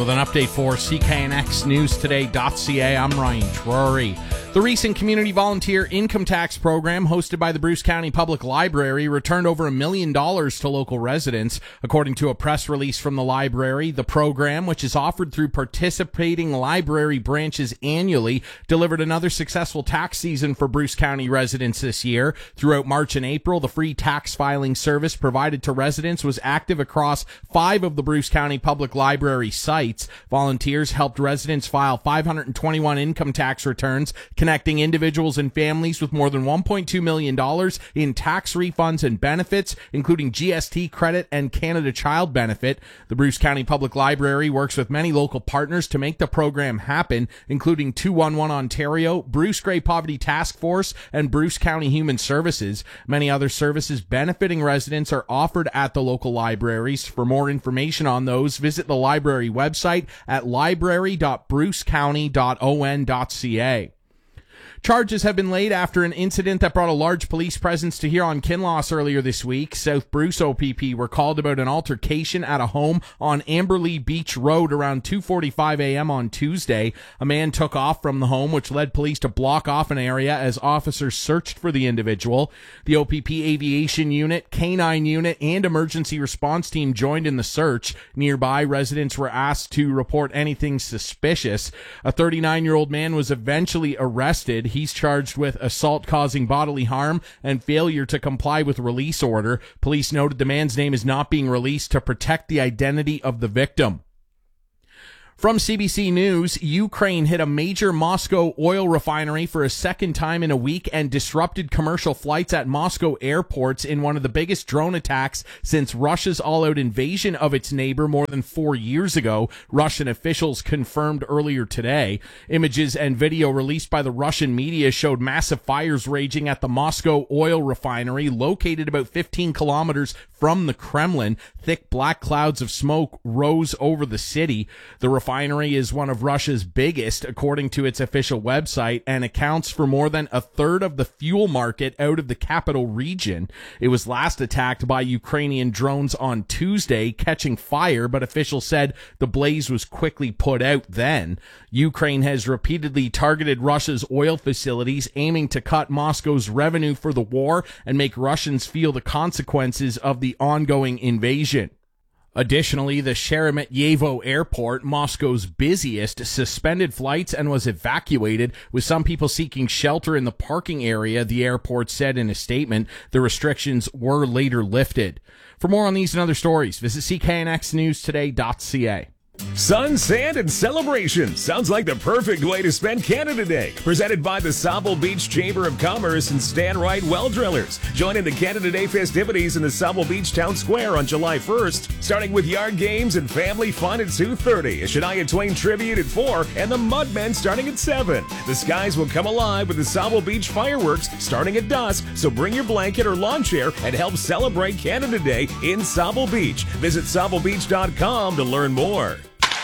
With an update for CKNXNewsToday.ca, I'm Ryan Drury. The recent Community Volunteer Income Tax Program hosted by the Bruce County Public Library returned over $1 million to local residents. According to a press release from the library, the program, which is offered through participating library branches annually, delivered another successful tax season for Bruce County residents this year. Throughout March and April, the free tax filing service provided to residents was active across 5 of the Bruce County Public Library sites. Volunteers helped residents file 521 income tax returns, connecting individuals and families with more than $1.2 million in tax refunds and benefits, including GST credit and Canada Child Benefit. The Bruce County Public Library works with many local partners to make the program happen, including 211 Ontario, Bruce Grey Poverty Task Force, and Bruce County Human Services. Many other services benefiting residents are offered at the local libraries. For more information on those, visit the library website at library.brucecounty.on.ca. Charges have been laid after an incident that brought a large police presence to Huron-Kinloss earlier this week. South Bruce OPP were called about an altercation at a home on Amberley Beach Road around 2:45 a.m. on Tuesday. A man took off from the home, which led police to block off an area as officers searched for the individual. The OPP Aviation Unit, K-9 Unit, and Emergency Response Team joined in the search. Nearby, residents were asked to report anything suspicious. A 39-year-old man was eventually arrested. He's charged with assault causing bodily harm and failure to comply with release order. Police noted the man's name is not being released to protect the identity of the victim. From CBC News, Ukraine hit a major Moscow oil refinery for a second time in a week and disrupted commercial flights at Moscow airports in one of the biggest drone attacks since Russia's all-out invasion of its neighbor more than 4 years ago, Russian officials confirmed earlier today. Images and video released by the Russian media showed massive fires raging at the Moscow oil refinery, located about 15 kilometers from the Kremlin. Thick black clouds of smoke rose over the city. The refinery is one of Russia's biggest, according to its official website, and accounts for more than a third of the fuel market out of the capital region. It was last attacked by Ukrainian drones on Tuesday, catching fire, but officials said the blaze was quickly put out then. Ukraine has repeatedly targeted Russia's oil facilities, aiming to cut Moscow's revenue for the war and make Russians feel the consequences of the ongoing invasion. Additionally, the Sheremetyevo airport, Moscow's busiest, suspended flights and was evacuated, with some people seeking shelter in the parking area, the airport said in a statement. The restrictions were later lifted. For more on these and other stories, visit CKNXNewsToday.ca. Sun, sand, and celebration. Sounds like the perfect way to spend Canada Day. Presented by the Sauble Beach Chamber of Commerce and Stan Wright Well Drillers. Join in the Canada Day festivities in the Sauble Beach Town Square on July 1st, starting with yard games and family fun at 2:30, a Shania Twain tribute at 4, and the Mudmen starting at 7. The skies will come alive with the Sauble Beach fireworks starting at dusk, so bring your blanket or lawn chair and help celebrate Canada Day in Sauble Beach. Visit SaubleBeach.com to learn more.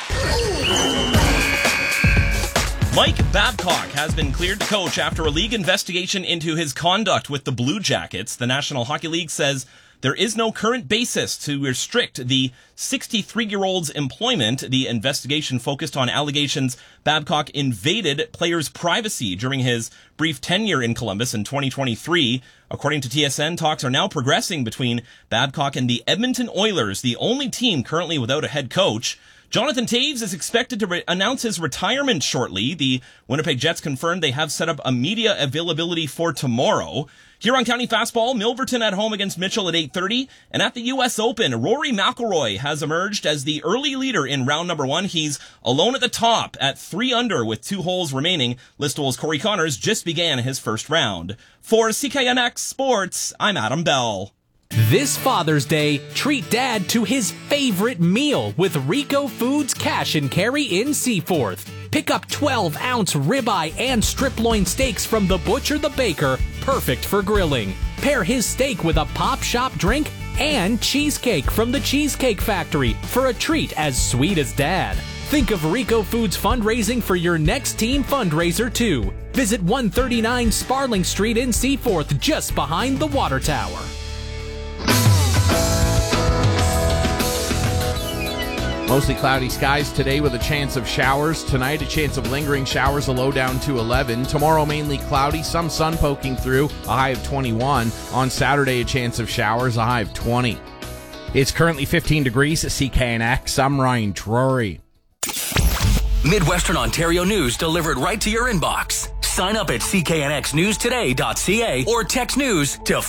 Mike Babcock has been cleared to coach after a league investigation into his conduct with the Blue Jackets. The National Hockey League says there is no current basis to restrict the 63-year-old's employment. The investigation focused on allegations Babcock invaded players' privacy during his brief tenure in Columbus in 2023. According to TSN, talks are now progressing between Babcock and the Edmonton Oilers, the only team currently without a head coach. Jonathan Toews is expected to announce his retirement shortly. The Winnipeg Jets confirmed they have set up a media availability for tomorrow. Huron County Fastball, Milverton at home against Mitchell at 8:30. And at the U.S. Open, Rory McIlroy has emerged as the early leader in round number 1. He's alone at the top at 3 under with 2 holes remaining. Listowel's Corey Connors just began his first round. For CKNX Sports, I'm Adam Bell. This Father's Day, treat Dad to his favorite meal with Rico Foods Cash and Carry in Seaforth. Pick up 12-ounce ribeye and strip loin steaks from the Butcher the Baker, perfect for grilling. Pair his steak with a Pop Shop drink and cheesecake from the Cheesecake Factory for a treat as sweet as Dad. Think of Rico Foods fundraising for your next team fundraiser too. Visit 139 Sparling Street in Seaforth, just behind the water tower. Mostly cloudy skies today with a chance of showers. Tonight, a chance of lingering showers, a low down to 11. Tomorrow, mainly cloudy, some sun poking through, a high of 21. On Saturday, a chance of showers, a high of 20. It's currently 15 degrees at CKNX. I'm Ryan Drury. Midwestern Ontario news delivered right to your inbox. Sign up at cknxnewstoday.ca or text news to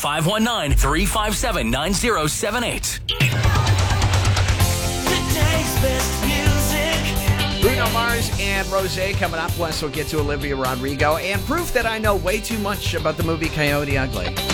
519-357-9078. Bruno Mars and Rosé coming up. Plus, we'll get to Olivia Rodrigo and proof that I know way too much about the movie Coyote Ugly.